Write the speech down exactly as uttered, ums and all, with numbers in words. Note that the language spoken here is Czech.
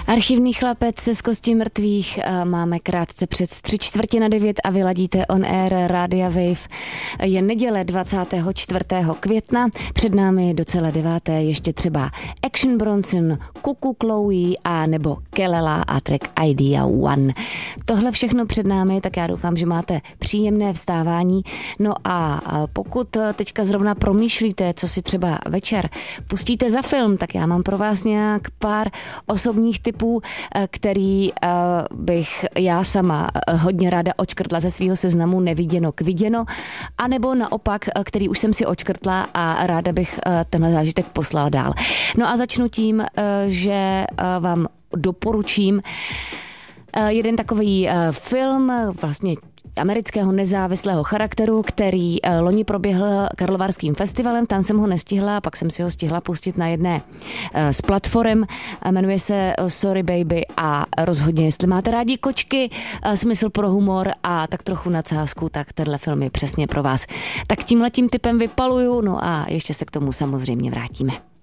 Archivní chlapec se z kostí mrtvých máme krátce před tři čtvrtě na devět a vyladíte On Air Rádia Wave. Je neděle dvacátého čtvrtého května, před námi do celé deváté ještě třeba Action Bronson, Kuku Chloe a nebo Kelela a track Idea One. Tohle všechno před námi, tak já doufám, že máte příjemné vstávání. No a pokud teďka zrovna promýšlíte, co si třeba večer pustíte za film, tak já mám pro vás nějak pár osobních typů, který bych já sama hodně ráda očkrtla ze svého seznamu neviděno k viděno, anebo naopak, který už jsem si očkrtla a ráda bych tenhle zážitek poslala dál. No a začnu tím, že vám doporučím jeden takový film, vlastně amerického nezávislého charakteru, který loni proběhl Karlovarským festivalem, tam jsem ho nestihla, pak jsem si ho stihla pustit na jedné z platform, jmenuje se Sorry Baby a rozhodně, jestli máte rádi kočky, smysl pro humor a tak trochu nadsázku, tak tenhle film je přesně pro vás. Tak tímhletím typem vypaluju, no a ještě se k tomu samozřejmě vrátíme.